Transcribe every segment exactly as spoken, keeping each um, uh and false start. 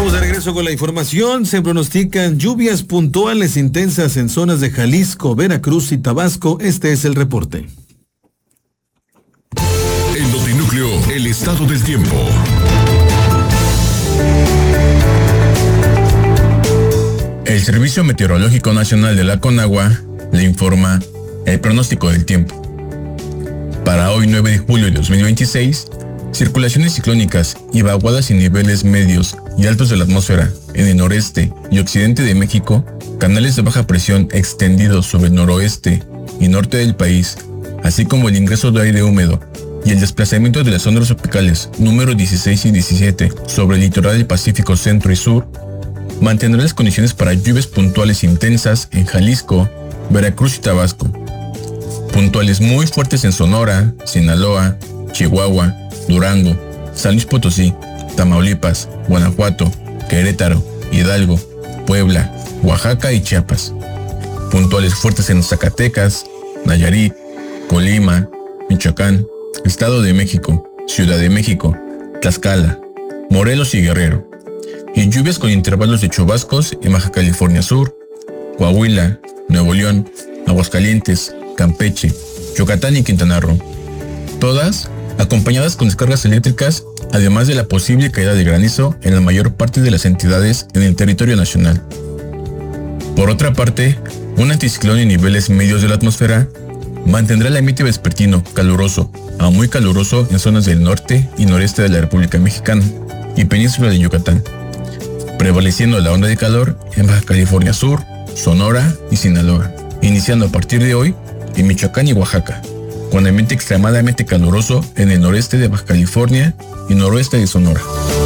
Estamos de regreso con la información. Se pronostican lluvias puntuales intensas en zonas de Jalisco, Veracruz y Tabasco. Este es el reporte. En Notinúcleo, el estado del tiempo. El Servicio Meteorológico Nacional de la Conagua le informa el pronóstico del tiempo. Para hoy nueve de julio de dos mil veintiséis, circulaciones ciclónicas y vaguadas en niveles medios y altos de la atmósfera en el noreste y occidente de México, canales de baja presión extendidos sobre el noroeste y norte del país, así como el ingreso de aire húmedo y el desplazamiento de las ondas tropicales número dieciséis y diecisiete sobre el litoral del Pacífico Centro y Sur, mantendrán las condiciones para lluvias puntuales intensas en Jalisco, Veracruz y Tabasco. Puntuales muy fuertes en Sonora, Sinaloa, Chihuahua, Durango, San Luis Potosí, Tamaulipas, Guanajuato, Querétaro, Hidalgo, Puebla, Oaxaca y Chiapas. Puntuales fuertes en Zacatecas, Nayarit, Colima, Michoacán, Estado de México, Ciudad de México, Tlaxcala, Morelos y Guerrero. Y lluvias con intervalos de chubascos en Baja California Sur, Coahuila, Nuevo León, Aguascalientes, Campeche, Yucatán y Quintana Roo. Todas acompañadas con descargas eléctricas, además de la posible caída de granizo en la mayor parte de las entidades en el territorio nacional. Por otra parte, un anticiclón en niveles medios de la atmósfera mantendrá el ambiente vespertino caluroso a muy caluroso en zonas del norte y noreste de la República Mexicana y península de Yucatán, prevaleciendo la onda de calor en Baja California Sur, Sonora y Sinaloa, iniciando a partir de hoy en Michoacán y Oaxaca, con ambiente extremadamente caluroso en el noreste de Baja California y noroeste de Sonora.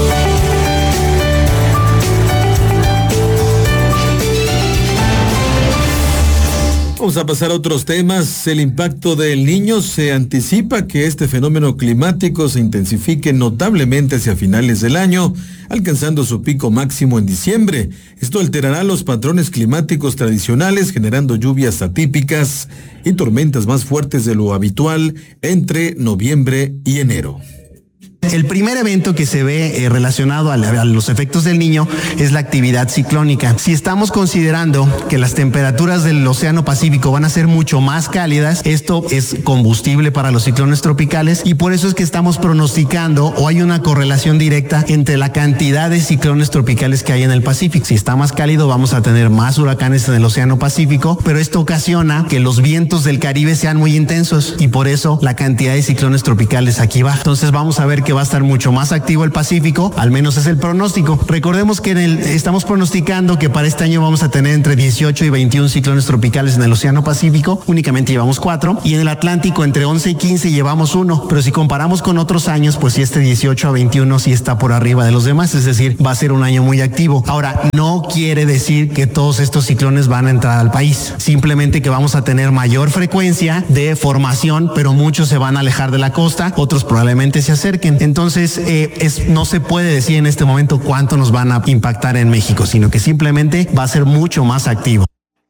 Vamos a pasar a otros temas. El impacto del Niño. Se anticipa que este fenómeno climático se intensifique notablemente hacia finales del año, alcanzando su pico máximo en diciembre. Esto alterará los patrones climáticos tradicionales, generando lluvias atípicas y tormentas más fuertes de lo habitual entre noviembre y enero. El primer evento que se ve eh, relacionado a, la, a los efectos del Niño es la actividad ciclónica. Si estamos considerando que las temperaturas del Océano Pacífico van a ser mucho más cálidas, esto es combustible para los ciclones tropicales y por eso es que estamos pronosticando o hay una correlación directa entre la cantidad de ciclones tropicales que hay en el Pacífico. Si está más cálido vamos a tener más huracanes en el Océano Pacífico, pero esto ocasiona que los vientos del Caribe sean muy intensos y por eso la cantidad de ciclones tropicales aquí baja. Entonces vamos a ver que va a estar mucho más activo el Pacífico, al menos es el pronóstico. Recordemos que en el, estamos pronosticando que para este año vamos a tener entre dieciocho y veintiún ciclones tropicales en el Océano Pacífico, únicamente llevamos cuatro, y en el Atlántico entre once y quince llevamos uno, pero si comparamos con otros años, pues si este dieciocho a veintiuno sí está por arriba de los demás, es decir, va a ser un año muy activo. Ahora, no quiere decir que todos estos ciclones van a entrar al país, simplemente que vamos a tener mayor frecuencia de formación, pero muchos se van a alejar de la costa, otros probablemente se acerquen. Entonces, eh, es, no se puede decir en este momento cuánto nos van a impactar en México, sino que simplemente va a ser mucho más activo.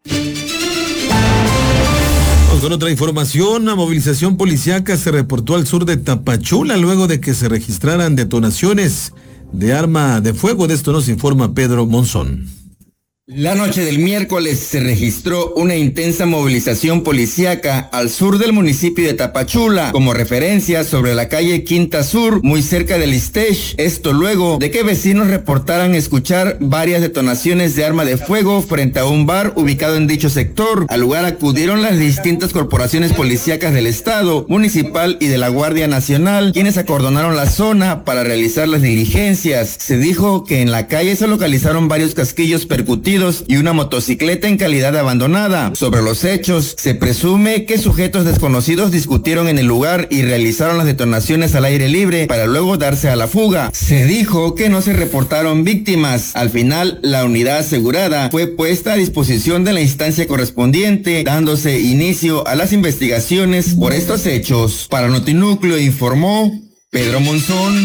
Vamos con otra información. Una movilización policíaca se reportó al sur de Tapachula luego de que se registraran detonaciones de arma de fuego. De esto nos informa Pedro Monzón. La noche del miércoles se registró una intensa movilización policíaca al sur del municipio de Tapachula, como referencia sobre la calle Quinta Sur, muy cerca del Istech. Esto luego de que vecinos reportaran escuchar varias detonaciones de arma de fuego frente a un bar ubicado en dicho sector. Al lugar acudieron las distintas corporaciones policíacas del estado, municipal y de la Guardia Nacional, quienes acordonaron la zona para realizar las diligencias. Se dijo que en la calle se localizaron varios casquillos percutidos y una motocicleta en calidad abandonada. Sobre los hechos, se presume que sujetos desconocidos discutieron en el lugar y realizaron las detonaciones al aire libre para luego darse a la fuga. Se dijo que no se reportaron víctimas. Al final, la unidad asegurada fue puesta a disposición de la instancia correspondiente, dándose inicio a las investigaciones por estos hechos. Para Notinúcleo informó Pedro Monzón.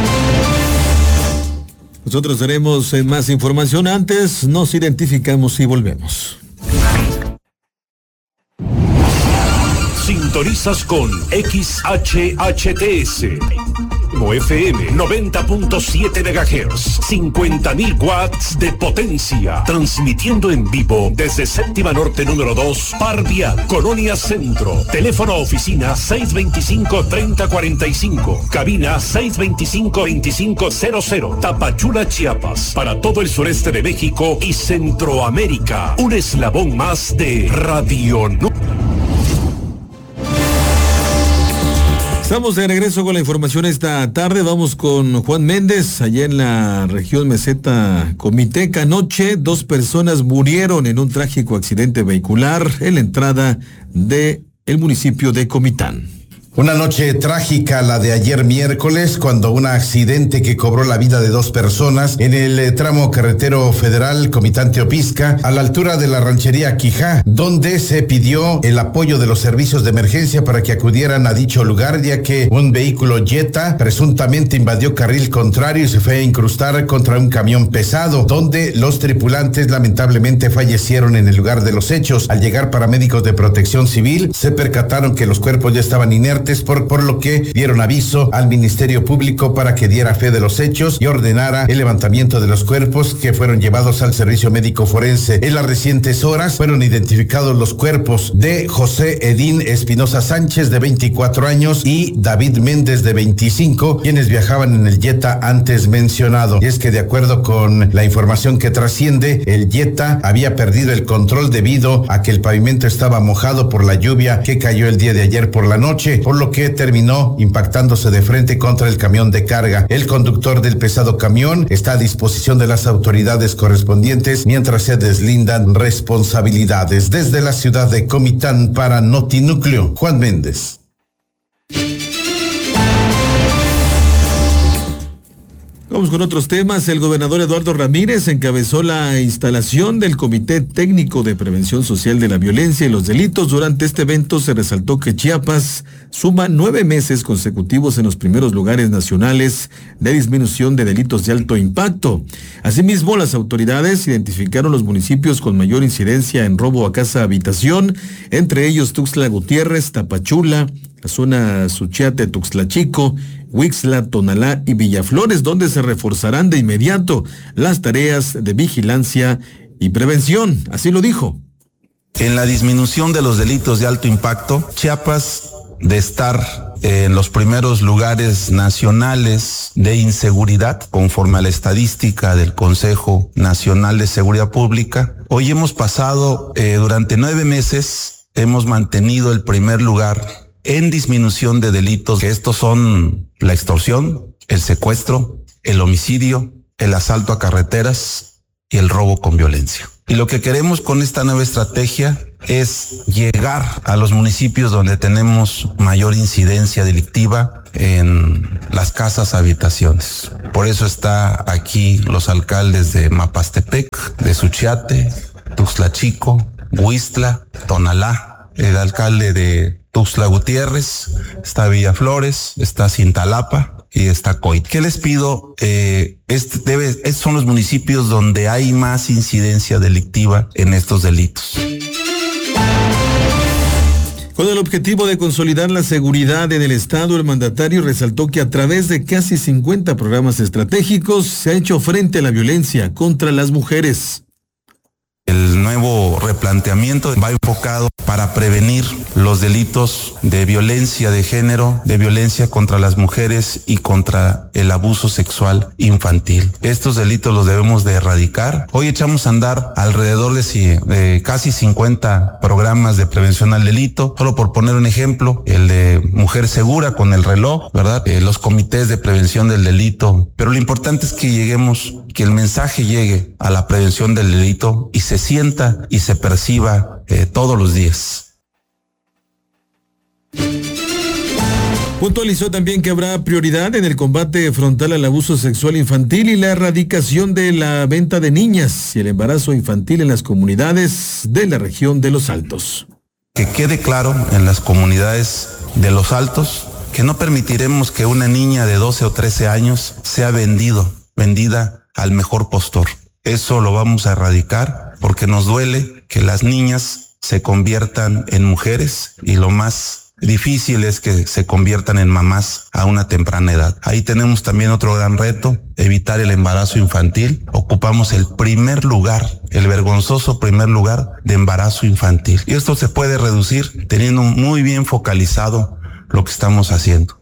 Nosotros tenemos más información. Antes nos identificamos y volvemos. Sin Sintonizas con X H H T S. F M noventa punto siete megahertz, cincuenta mil watts de potencia, transmitiendo en vivo desde Séptima Norte número dos, Par Vial, Colonia Centro. Teléfono oficina seis veinticinco, treinta cuarenta y cinco, cabina seis veinticinco, veinticinco cero cero, Tapachula, Chiapas, para todo el sureste de México y Centroamérica. Un eslabón más de Radio Nu. Estamos de regreso con la información esta tarde. Vamos con Juan Méndez, allá en la región meseta Comiteca. Anoche, dos personas murieron en un trágico accidente vehicular en la entrada de el municipio de Comitán. Una noche trágica la de ayer miércoles, cuando un accidente que cobró la vida de dos personas en el tramo carretero federal Comitán-Teopisca, a la altura de la ranchería Quijá, donde se pidió el apoyo de los servicios de emergencia para que acudieran a dicho lugar, ya que un vehículo Jetta presuntamente invadió carril contrario y se fue a incrustar contra un camión pesado, donde los tripulantes lamentablemente fallecieron en el lugar de los hechos. Al llegar paramédicos de Protección Civil, se percataron que los cuerpos ya estaban inertes, Por, por lo que dieron aviso al Ministerio Público para que diera fe de los hechos y ordenara el levantamiento de los cuerpos, que fueron llevados al servicio médico forense. En las recientes horas fueron identificados los cuerpos de José Edín Espinosa Sánchez, de veinticuatro años, y David Méndez, de veinticinco, quienes viajaban en el Jetta antes mencionado. Y es que, de acuerdo con la información que trasciende, el Jetta había perdido el control debido a que el pavimento estaba mojado por la lluvia que cayó el día de ayer por la noche, por lo que terminó impactándose de frente contra el camión de carga. El conductor del pesado camión está a disposición de las autoridades correspondientes mientras se deslindan responsabilidades. Desde la ciudad de Comitán para Notinúcleo, Juan Méndez. Vamos con otros temas. El gobernador Eduardo Ramírez encabezó la instalación del Comité Técnico de Prevención Social de la Violencia y los Delitos. Durante este evento se resaltó que Chiapas suma nueve meses consecutivos en los primeros lugares nacionales de disminución de delitos de alto impacto. Asimismo, las autoridades identificaron los municipios con mayor incidencia en robo a casa habitación, entre ellos Tuxtla Gutiérrez, Tapachula, la zona Suchiate, Tuxtla Chico, Huixla, Tonalá y Villaflores, donde se reforzarán de inmediato las tareas de vigilancia y prevención. Así lo dijo. En la disminución de los delitos de alto impacto, Chiapas, de estar en los primeros lugares nacionales de inseguridad, conforme a la estadística del Consejo Nacional de Seguridad Pública, hoy hemos pasado, eh, durante nueve meses, hemos mantenido el primer lugar en disminución de delitos, que estos son la extorsión, el secuestro, el homicidio, el asalto a carreteras y el robo con violencia. Y lo que queremos con esta nueva estrategia es llegar a los municipios donde tenemos mayor incidencia delictiva en las casas habitaciones. Por eso está aquí los alcaldes de Mapastepec, de Suchiate, Tuxtla Chico, Huixla, Tonalá, el alcalde de Tuxtla Gutiérrez, está Villaflores, está Cintalapa y está Coit. ¿Qué les pido? Eh, este debe, estos son los municipios donde hay más incidencia delictiva en estos delitos. Con el objetivo de consolidar la seguridad en el Estado, el mandatario resaltó que a través de casi cincuenta programas estratégicos se ha hecho frente a la violencia contra las mujeres. El nuevo replanteamiento va enfocado para prevenir los delitos de violencia de género, de violencia contra las mujeres y contra el abuso sexual infantil. Estos delitos los debemos de erradicar. Hoy echamos a andar alrededor de eh, casi cincuenta programas de prevención al delito. Solo por poner un ejemplo, el de Mujer Segura con el reloj, ¿verdad? Eh, los comités de prevención del delito. Pero lo importante es que lleguemos, que el mensaje llegue a la prevención del delito y se sienta y se perciba eh, todos los días. Puntualizó también que habrá prioridad en el combate frontal al abuso sexual infantil y la erradicación de la venta de niñas y el embarazo infantil en las comunidades de la región de Los Altos. Que quede claro en las comunidades de Los Altos que no permitiremos que una niña de doce o trece años sea vendido, vendida al mejor postor. Eso lo vamos a erradicar porque nos duele que las niñas se conviertan en mujeres y lo más difícil es que se conviertan en mamás a una temprana edad. Ahí tenemos también otro gran reto, evitar el embarazo infantil. Ocupamos el primer lugar, el vergonzoso primer lugar de embarazo infantil. Y esto se puede reducir teniendo muy bien focalizado lo que estamos haciendo.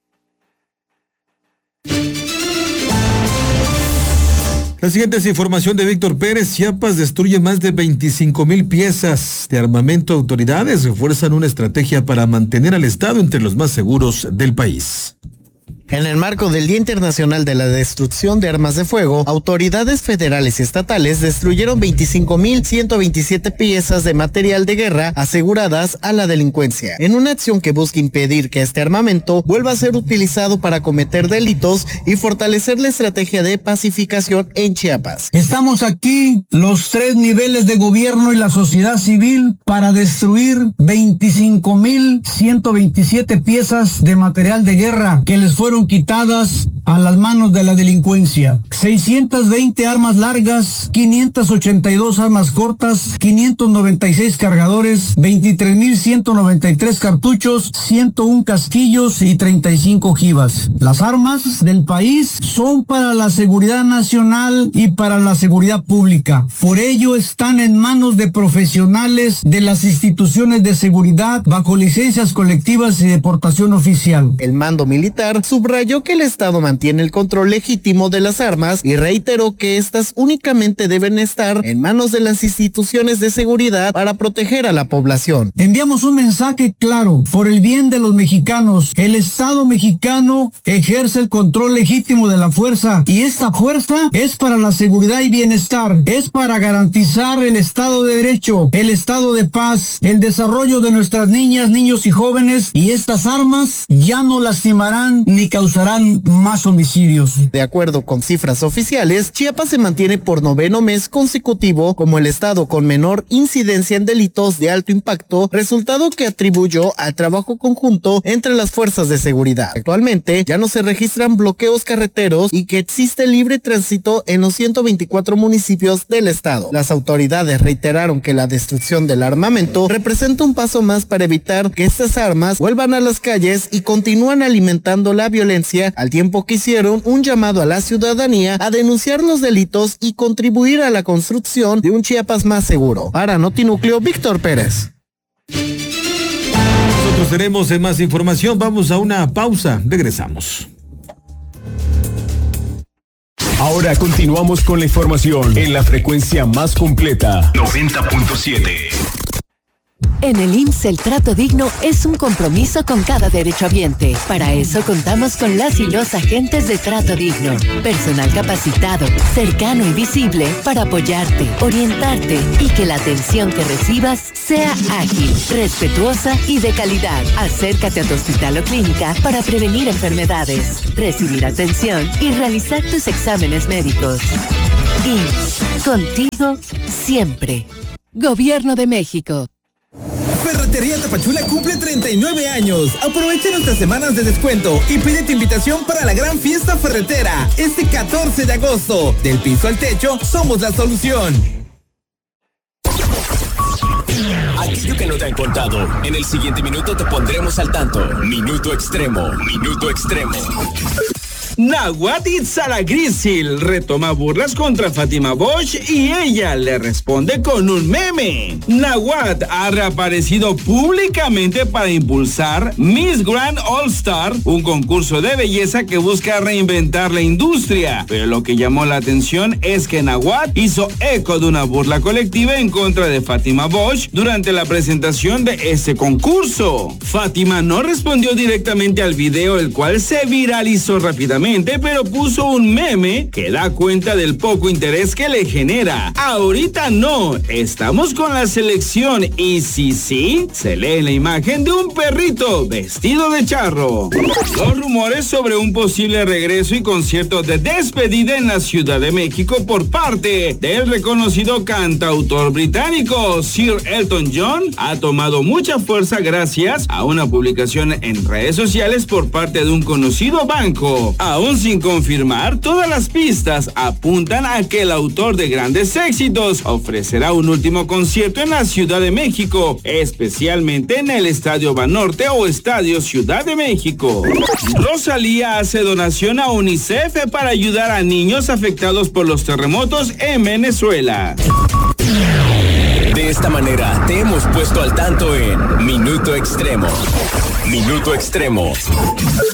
La siguiente es información de Víctor Pérez. Chiapas destruye más de veinticinco mil piezas de armamento. Autoridades refuerzan una estrategia para mantener al Estado entre los más seguros del país. En el marco del Día Internacional de la Destrucción de Armas de Fuego, autoridades federales y estatales destruyeron veinticinco mil ciento veintisiete piezas de material de guerra aseguradas a la delincuencia, en una acción que busca impedir que este armamento vuelva a ser utilizado para cometer delitos y fortalecer la estrategia de pacificación en Chiapas. Estamos aquí, los tres niveles de gobierno y la sociedad civil, para destruir veinticinco mil ciento veintisiete piezas de material de guerra que les fueron quitadas a las manos de la delincuencia. seiscientas veinte armas largas, quinientas ochenta y dos armas cortas, quinientos noventa y seis cargadores, veintitrés mil ciento noventa y tres cartuchos, ciento uno casquillos y treinta y cinco ojivas. Las armas del país son para la seguridad nacional y para la seguridad pública. Por ello están en manos de profesionales de las instituciones de seguridad bajo licencias colectivas y deportación oficial. El mando militar subrayó que el Estado mantiene el control legítimo de las armas y reiteró que estas únicamente deben estar en manos de las instituciones de seguridad para proteger a la población. Enviamos un mensaje claro: por el bien de los mexicanos, el Estado mexicano ejerce el control legítimo de la fuerza, y esta fuerza es para la seguridad y bienestar, es para garantizar el Estado de Derecho, el Estado de paz, el desarrollo de nuestras niñas, niños y jóvenes, y estas armas ya no lastimarán ni causarán más homicidios. De acuerdo con cifras oficiales, Chiapas se mantiene por noveno mes consecutivo como el estado con menor incidencia en delitos de alto impacto, resultado que atribuyó al trabajo conjunto entre las fuerzas de seguridad. Actualmente ya no se registran bloqueos carreteros y que existe libre tránsito en los ciento veinticuatro municipios del estado. Las autoridades reiteraron que la destrucción del armamento representa un paso más para evitar que estas armas vuelvan a las calles y continúan alimentando la violencia, al tiempo que hicieron un llamado a la ciudadanía a denunciar los delitos y contribuir a la construcción de un Chiapas más seguro. Para Notinúcleo, Víctor Pérez. Nosotros tenemos más información. Vamos a una pausa. Regresamos. Ahora continuamos con la información en la frecuencia más completa. noventa punto siete. En el I M S S el trato digno es un compromiso con cada derechohabiente. Para eso contamos con las y los agentes de trato digno. Personal capacitado, cercano y visible para apoyarte, orientarte y que la atención que recibas sea ágil, respetuosa y de calidad. Acércate a tu hospital o clínica para prevenir enfermedades, recibir atención y realizar tus exámenes médicos. I M S S, contigo siempre. Gobierno de México. Ferretería Tapachula cumple treinta y nueve años. Aprovecha nuestras semanas de descuento y pide tu invitación para la gran fiesta ferretera este catorce de agosto. Del piso al techo, somos la solución. Aquello que no te han contado. En el siguiente minuto te pondremos al tanto. Minuto extremo, minuto extremo. Nahuatl Itzalagrisil retoma burlas contra Fátima Bosch y ella le responde con un meme. Nahuatl ha reaparecido públicamente para impulsar Miss Grand All Star, un concurso de belleza que busca reinventar la industria. Pero lo que llamó la atención es que Nahuatl hizo eco de una burla colectiva en contra de Fátima Bosch durante la presentación de este concurso. Fátima no respondió directamente al video, el cual se viralizó rápidamente, pero puso un meme que da cuenta del poco interés que le genera. Ahorita no, estamos con la selección y sí, sí, se lee la imagen de un perrito vestido de charro. Los rumores sobre un posible regreso y concierto de despedida en la Ciudad de México por parte del reconocido cantautor británico Sir Elton John ha tomado mucha fuerza gracias a una publicación en redes sociales por parte de un conocido banco. Ahora Aún sin confirmar, todas las pistas apuntan a que el autor de grandes éxitos ofrecerá un último concierto en la Ciudad de México, especialmente en el Estadio Banorte o Estadio Ciudad de México. Rosalía hace donación a UNICEF para ayudar a niños afectados por los terremotos en Venezuela. De esta manera te hemos puesto al tanto en Minuto Extremo. Minuto Extremo.